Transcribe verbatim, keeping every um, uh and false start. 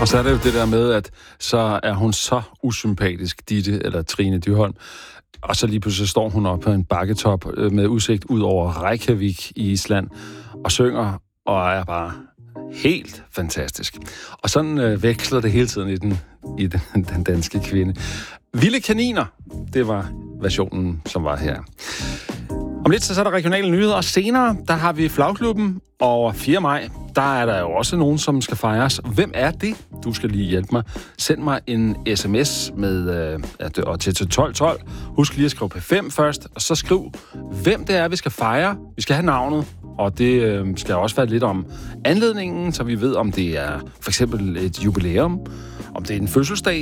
Og så er det jo det der med, at så er hun så usympatisk, Ditte, eller Trine Dyrholm, og så lige pludselig står hun op på en bakketop med udsigt ud over Reykjavik i Island, og synger, og er bare helt fantastisk. Og sådan øh, veksler det hele tiden i den, i den, den danske kvinde. Vilde kaniner, det var versionen, som var her. Om lidt så er der regionale nyheder, og senere, der har vi Flagklubben, og fjerde maj, der er der jo også nogen, som skal fejres. Hvem er det? Du skal lige hjælpe mig. Send mig en sms med øh, og til tolv tolv. Husk lige at skrive P fem først, og så skriv, hvem det er, vi skal fejre. Vi skal have navnet, og det øh, skal også være lidt om anledningen, så vi ved, om det er for eksempel et jubilæum, om det er en fødselsdag,